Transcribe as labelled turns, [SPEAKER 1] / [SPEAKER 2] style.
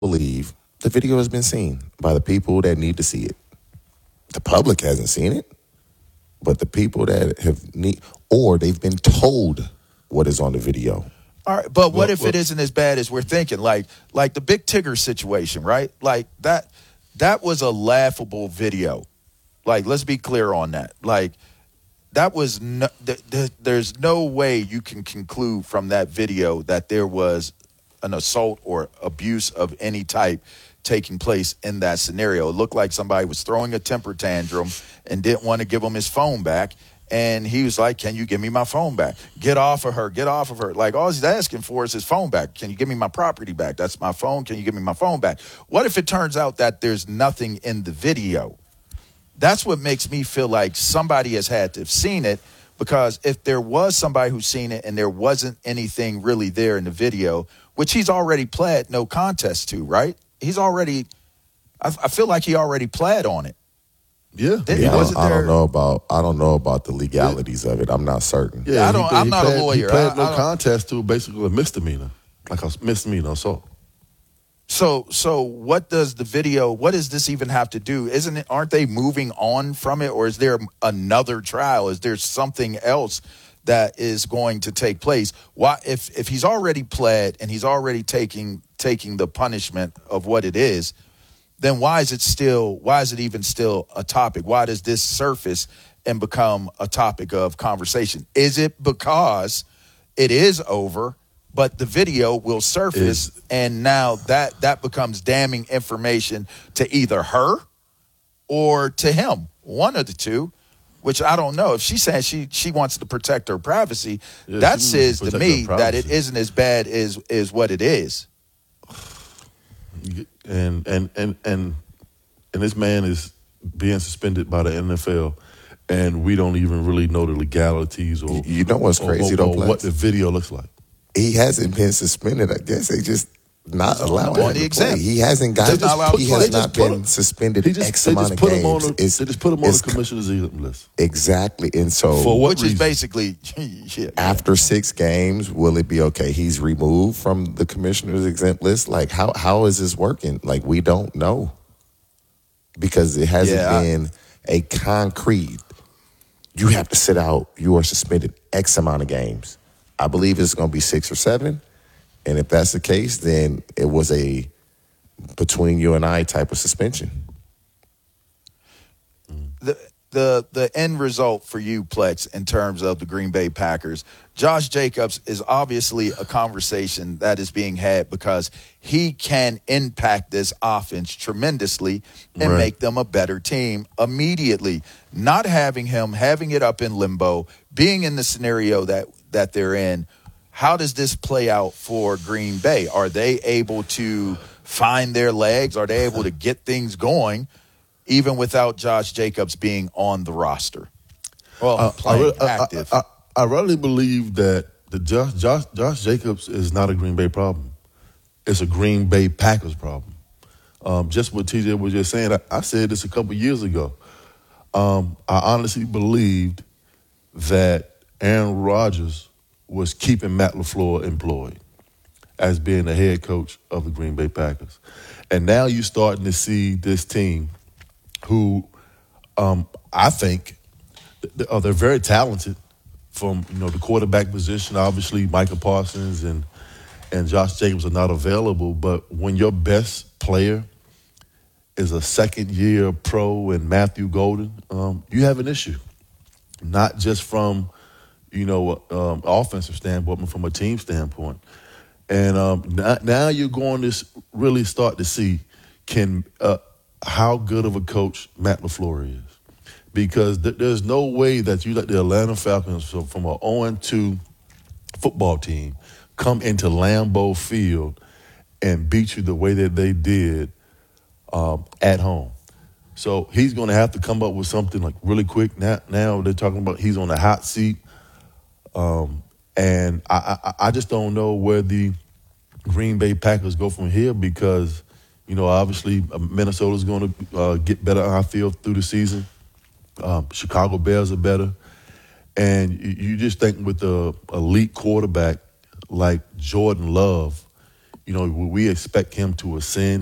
[SPEAKER 1] believe the video has been seen by the people that need to see it. The public hasn't seen it, but the people that or they've been told what is on the video.
[SPEAKER 2] All right, but what if it isn't as bad as we're thinking? Like the Big Tigger situation, right? Like that was a laughable video. Like, let's be clear on that. Like, that was there's no way you can conclude from that video that there was an assault or abuse of any type taking place in that scenario. It looked like somebody was throwing a temper tantrum and didn't want to give him his phone back. And he was like, can you give me my phone back? Get off of her. Get off of her. Like, all he's asking for is his phone back. Can you give me my property back? That's my phone. Can you give me my phone back? What if it turns out that there's nothing in the video? That's what makes me feel like somebody has had to have seen it, because if there was somebody who's seen it and there wasn't anything really there in the video, which he's already pled no contest to, right? He's already, I feel like he already pled on it.
[SPEAKER 3] Yeah,
[SPEAKER 1] I don't know about the legalities of it. I'm not certain.
[SPEAKER 3] Yeah,
[SPEAKER 2] I'm not a lawyer.
[SPEAKER 3] He pled no contest to basically a misdemeanor, like a misdemeanor assault.
[SPEAKER 2] So what does this even have to do? Aren't they moving on from it, or is there another trial? Is there something else that is going to take place? Why, if he's already pled and he's already taking the punishment of what it is, then why is it even still a topic? Why does this surface and become a topic of conversation? Is it because it is over, but the video will surface, and now that becomes damning information to either her or to him, one of the two, which I don't know. If she's saying she wants to protect her privacy, that says to me that it isn't as bad as what it is.
[SPEAKER 3] And this man is being suspended by the NFL, and we don't even really know the legalities or
[SPEAKER 1] you know what's crazy
[SPEAKER 3] or what the video looks like.
[SPEAKER 1] He hasn't been suspended. I guess they just not allowing him to play. He hasn't been suspended X amount of games.
[SPEAKER 3] They just put him on the commissioner's list.
[SPEAKER 1] Exactly. And so,
[SPEAKER 3] for what
[SPEAKER 2] which
[SPEAKER 3] reason?
[SPEAKER 2] Is basically
[SPEAKER 1] after 6 games, will it be okay? He's removed from the commissioner's exempt list. Like, how is this working? Like, we don't know, because it hasn't been a concrete. You have to sit out. You are suspended X amount of games. I believe it's going to be 6 or 7. And if that's the case, then it was a between you and I type of suspension.
[SPEAKER 2] The end result for you, Plex, in terms of the Green Bay Packers, Josh Jacobs is obviously a conversation that is being had because he can impact this offense tremendously and make them a better team immediately. Not having him, having it up in limbo, being in the scenario that they're in, how does this play out for Green Bay? Are they able to find their legs? Are they able to get things going even without Josh Jacobs being on the roster? Well, playing active.
[SPEAKER 3] I really believe that the Josh Jacobs is not a Green Bay problem. It's a Green Bay Packers problem. Just what TJ was just saying, I said this a couple years ago. I honestly believed that Aaron Rodgers was keeping Matt LaFleur employed as being the head coach of the Green Bay Packers. And now you're starting to see this team who I think they're very talented from the quarterback position. Obviously, Micah Parsons and Josh Jacobs are not available. But when your best player is a second-year pro and Matthew Golden, you have an issue, not just from offensive standpoint, but from a team standpoint. And now you're going to really start to see how good of a coach Matt LaFleur is. Because there's no way that you let the Atlanta Falcons from an 0-2 football team come into Lambeau Field and beat you the way that they did at home. So he's going to have to come up with something like really quick. Now they're talking about he's on the hot seat. And I just don't know where the Green Bay Packers go from here, because, obviously Minnesota's going to get better, I feel, through the season. Chicago Bears are better. And you just think with the elite quarterback like Jordan Love, we expect him to ascend